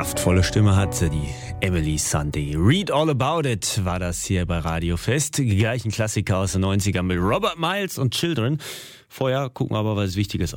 kraftvolle Stimme hat, die Emily Sandé. Read All About It war das hier bei Radio Fest. Gleich ein Klassiker aus den 90ern mit Robert Miles und Children. Vorher gucken wir aber was Wichtiges